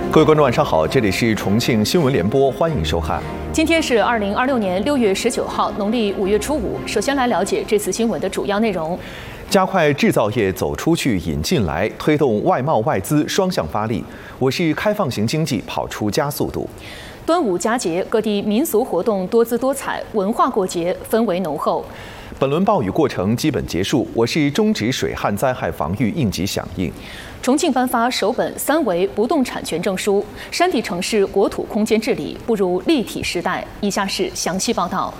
各位观众，晚上好，这里是重庆新闻联播，欢迎收看。 今天是2026年6月19号，农历5月初5。首先来了解这次新闻的主要内容： 加快制造业走出去、引进来，推动外贸外资双向发力。我市开放型经济跑出加速度。 端午佳节，各地民俗活动多姿多彩，文化过节氛围浓厚。 本轮暴雨过程基本结束，我市终止水旱灾害防御应急响应。 重庆颁发首本3维不动产权证书，山地城市国土空间治理步入立体时代。以下是详细报道。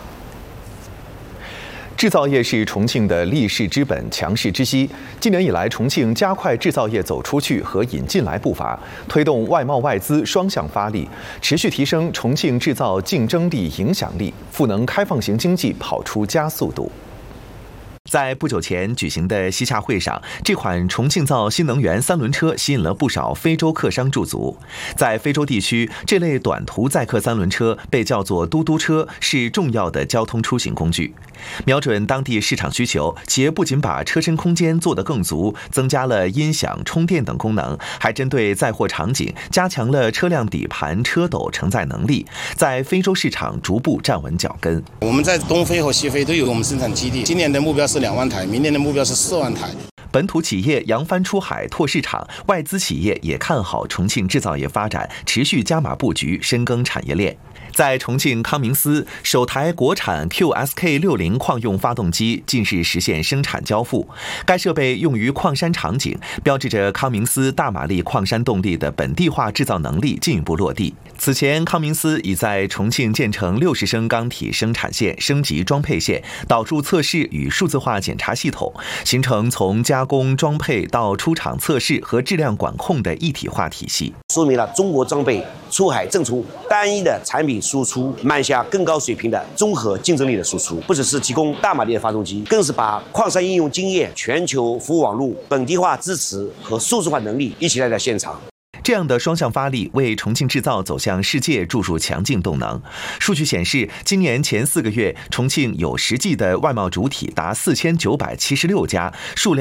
制造业是重庆的立世之本、强势之基。今年以来，重庆加快制造业走出去和引进来步伐，推动外贸外资双向发力，持续提升重庆制造竞争力、影响力，赋能开放型经济跑出加速度。在不久前举行的西洽会上，这款重庆造新能源3轮车吸引了不少非洲客商驻足。在非洲地区，这类短途载客3轮车被叫做嘟嘟车，是重要的交通出行工具。瞄准当地市场需求，企业不仅把车身空间做得更足，增加了音响、充电等功能，还针对载货场景加强了车辆底盘、车斗承载能力，在非洲市场逐步站稳脚跟。 我们在东非和西非都有我们生产基地，今年的目标是2万台，明年的目标是4万台。 本土企业扬帆出海拓市场，外资企业也看好重庆制造业发展，持续加码布局，深耕产业链。在重庆康明斯，首台国产 QSK60 矿用发动机近日实现生产交付。该设备用于矿山场景，标志着康明斯大马力矿山动力的本地化制造能力进一步落地。此前，康明斯已在重庆建成60升钢体生产线、升级装配线、导入测试与数字化检查系统，形成从加工、装配到出厂测试和质量管控的一体化体系， 说明了中国装备出海正从单一的产品输出迈向更高水平的综合竞争力的输出。不只是提供大马力的发动机，更是把矿山应用经验、全球服务网络、本地化支持和数字化能力一起带到现场。 这样的双向发力为重庆制造走向世界注入强劲动能。数据显示，今年前4个月，重庆有实际的外贸主体达4976家，数量